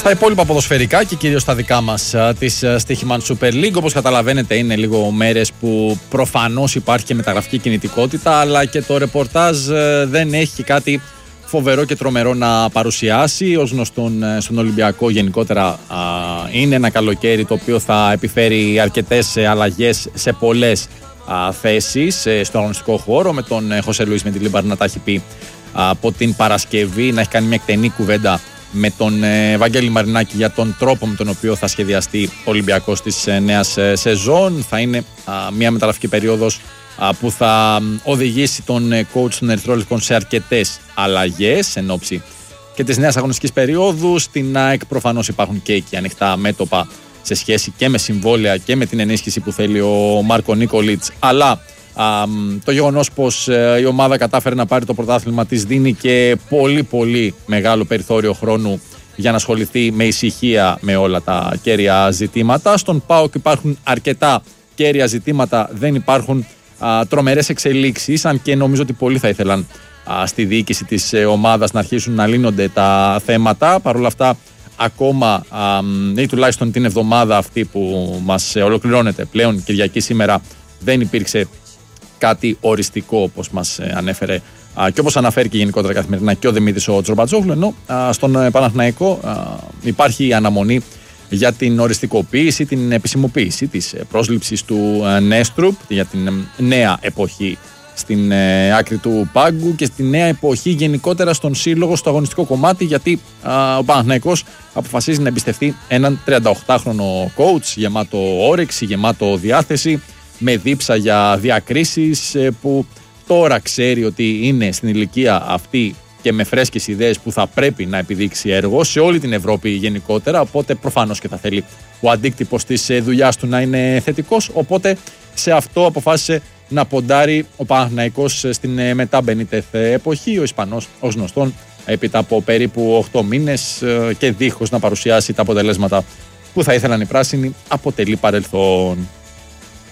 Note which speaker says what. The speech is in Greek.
Speaker 1: Στα υπόλοιπα ποδοσφαιρικά και κυρίως στα δικά μας της Stoiximan Super League, όπως καταλαβαίνετε, είναι λίγο μέρες που προφανώς υπάρχει και μεταγραφική κινητικότητα, αλλά και το ρεπορτάζ δεν έχει κάτι φοβερό και τρομερό να παρουσιάσει. Ως γνωστόν, στον Ολυμπιακό γενικότερα είναι ένα καλοκαίρι το οποίο θα επιφέρει αρκετές αλλαγές σε πολλές θέσεις στο αγωνιστικό χώρο, με τον Χωσέ Λουίς Μεντιλίμπαρ να τα έχει πει από την Παρασκευή, να έχει κάνει μια εκτενή κουβέντα με τον Βαγγέλη Μαρινάκη για τον τρόπο με τον οποίο θα σχεδιαστεί ο Ολυμπιακός της νέας σεζόν. Θα είναι μια μεταγραφική περίοδος που θα οδηγήσει τον coach των Ερυθρόλευκων σε αρκετές αλλαγές εν ώψη και της νέας αγωνιστικής περίοδου. Στην ΑΕΚ προφανώς υπάρχουν και εκεί ανοιχτά μέτωπα σε σχέση και με συμβόλαια και με την ενίσχυση που θέλει ο Μάρκο Νίκολιτς, αλλά το γεγονός πως η ομάδα κατάφερε να πάρει το πρωτάθλημα της δίνει και πολύ μεγάλο περιθώριο χρόνου για να ασχοληθεί με ησυχία με όλα τα κέρια ζητήματα. Στον ΠΑΟΚ υπάρχουν αρκετά κέρια ζητήματα, δεν υπάρχουν τρομερές εξελίξεις, αν και νομίζω ότι πολλοί θα ήθελαν στη διοίκηση της ομάδας να αρχίσουν να λύνονται τα θέματα. Παρ' όλα αυτά, ακόμα ή τουλάχιστον την εβδομάδα αυτή που μας ολοκληρώνεται πλέον, Κυριακή σήμερα, δεν υπήρξε κάτι οριστικό, όπως μας ανέφερε και όπως αναφέρει και γενικότερα καθημερινά και ο Δημήτρης ο Τσορμπατζόγλου, ενώ στον Παναθηναϊκό υπάρχει αναμονή για την οριστικοποίηση, την επισημοποίηση της πρόσληψης του Νέστρουπ για την νέα εποχή στην άκρη του πάγκου και στη νέα εποχή γενικότερα στον σύλλογο, στο αγωνιστικό κομμάτι, γιατί ο Παναθηναϊκός αποφασίζει να εμπιστευτεί έναν 38χρονο coach γεμάτο όρεξη, γεμάτο διάθεση, με δίψα για διακρίσεις, που τώρα ξέρει ότι είναι στην ηλικία αυτή και με φρέσκες ιδέες που θα πρέπει να επιδείξει έργο σε όλη την Ευρώπη γενικότερα, οπότε προφανώς και θα θέλει ο αντίκτυπος της δουλειάς του να είναι θετικός, οπότε σε αυτό αποφάσισε να ποντάρει ο Παναθηναϊκός στην μετά Μπενίτεθ εποχή. Ο Ισπανός, ως γνωστόν, έπειτα από περίπου 8 μήνες και δίχως να παρουσιάσει τα αποτελέσματα που θα ήθελαν οι πράσινοι, αποτελεί παρελθόν.